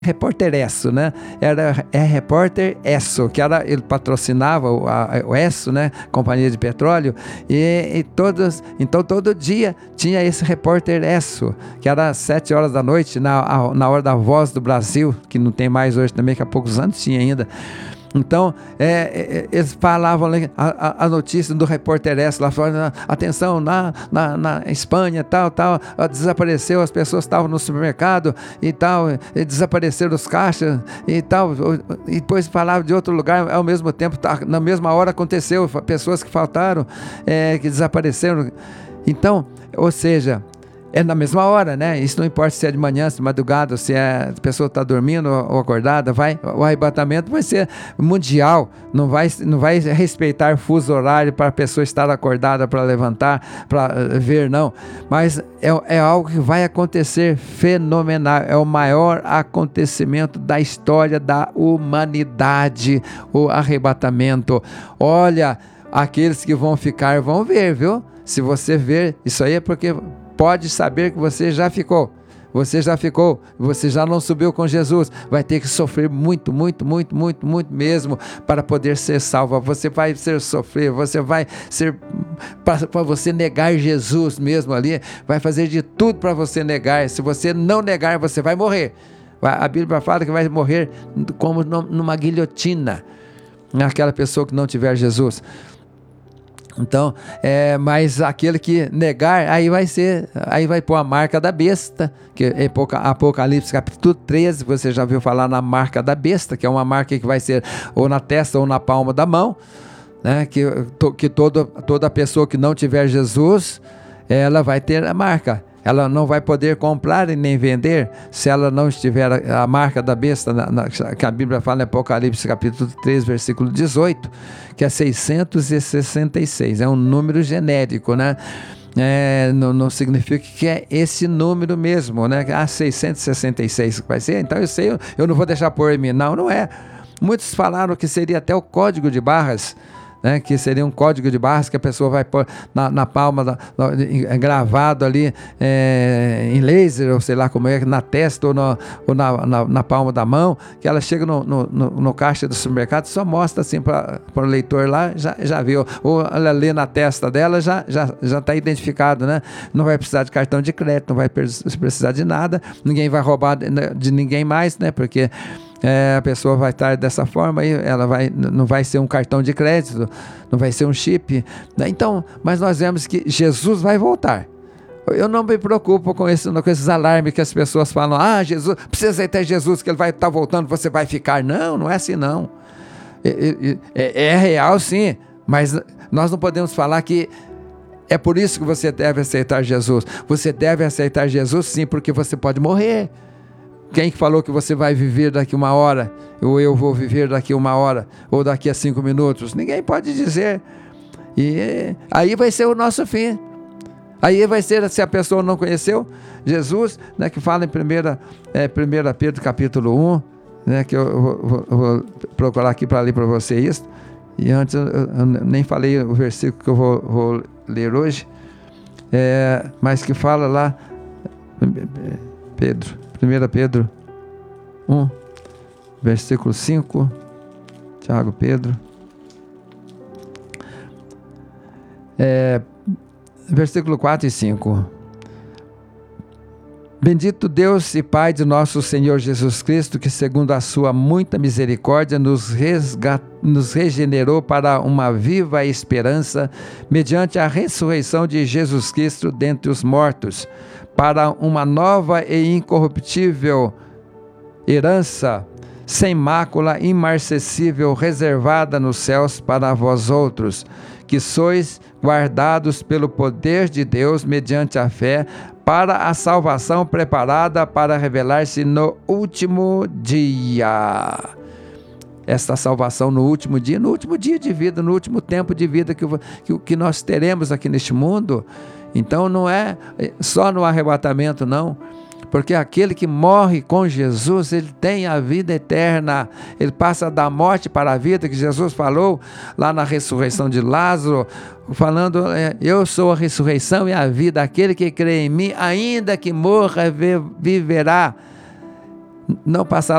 Repórter Esso, né? Repórter Esso, que era, ele patrocinava o Esso, né? Companhia de petróleo, então todo dia tinha esse Repórter Esso, que era às 7 horas da noite, na hora da Voz do Brasil, que não tem mais hoje também, que há poucos anos tinha ainda. Então, eles falavam a notícia do Repórter Esso lá fora, atenção, na Espanha, tal, desapareceu, as pessoas estavam no supermercado e tal, e desapareceram os caixas e tal, e depois falava de outro lugar, ao mesmo tempo, na mesma hora aconteceu, pessoas que faltaram, que desapareceram. Então, ou seja, é na mesma hora, né? Isso não importa se é de manhã, se é de madrugada, se a pessoa está dormindo ou acordada, o arrebatamento vai ser mundial, não vai respeitar fuso horário para a pessoa estar acordada para levantar, para ver, não. Mas é algo que vai acontecer fenomenal, é o maior acontecimento da história da humanidade, o arrebatamento. Olha, aqueles que vão ficar vão ver, viu? Se você ver, isso aí é porque pode saber que você já ficou, você já não subiu com Jesus, vai ter que sofrer muito mesmo para poder ser salvo. Você vai sofrer, você vai ser, para você negar Jesus mesmo ali, vai fazer de tudo para você negar. Se você não negar, você vai morrer. A Bíblia fala que vai morrer como numa guilhotina, aquela pessoa que não tiver Jesus. Então, mas aquele que negar, aí vai pôr a marca da besta, que é Apocalipse capítulo 13, você já viu falar na marca da besta, que é uma marca que vai ser ou na testa ou na palma da mão, né? Que toda pessoa que não tiver Jesus, ela vai ter a marca. Ela não vai poder comprar e nem vender se ela não estiver a marca da besta, que a Bíblia fala em Apocalipse capítulo 3, versículo 18, que é 666, é um número genérico, né? Não significa que é esse número mesmo, né? 666 que vai ser, então eu não vou deixar por mim, não é. Muitos falaram que seria até o código de barras, né, que seria um código de barras que a pessoa vai pôr na palma, gravado ali em laser, ou sei lá como é, na testa ou na palma da mão, que ela chega no caixa do supermercado, só mostra assim para o leitor lá, já viu, ou ela lê na testa dela, já está identificado, né? Não vai precisar de cartão de crédito, não vai precisar de nada, ninguém vai roubar de ninguém mais, né? Porque a pessoa vai estar dessa forma, aí ela não vai ser um cartão de crédito, não vai ser um chip, né? Então, mas nós vemos que Jesus vai voltar. Eu não me preocupo com esses alarmes que as pessoas falam, Jesus, precisa aceitar Jesus, que ele vai estar voltando, você vai ficar. Não é assim não. É real sim, mas nós não podemos falar que é por isso que você deve aceitar Jesus. Você deve aceitar Jesus sim, porque você pode morrer. Quem falou que você vai viver daqui 1 hora, ou eu vou viver daqui 1 hora, ou daqui a 5 minutos? Ninguém pode dizer. E aí vai ser o nosso fim. Aí vai ser, se a pessoa não conheceu Jesus, né, que fala em 1 Pedro capítulo 1, né, que eu vou procurar aqui para ler para você isso. E antes eu nem falei o versículo que eu vou ler hoje, mas que fala lá, 1 Pedro 1, versículo 5, Tiago Pedro, versículo 4 e 5. Bendito Deus e Pai de nosso Senhor Jesus Cristo, que segundo a sua muita misericórdia nos regenerou para uma viva esperança, mediante a ressurreição de Jesus Cristo dentre os mortos, para uma nova e incorruptível herança, sem mácula, imarcessível, reservada nos céus para vós outros, que sois guardados pelo poder de Deus mediante a fé, para a salvação preparada para revelar-se no último dia. Esta salvação no último dia de vida, no último tempo de vida que nós teremos aqui neste mundo. Então não é só no arrebatamento, não, porque aquele que morre com Jesus, ele tem a vida eterna, ele passa da morte para a vida, que Jesus falou lá na ressurreição de Lázaro, falando, eu sou a ressurreição e a vida, aquele que crê em mim, ainda que morra, viverá. não passar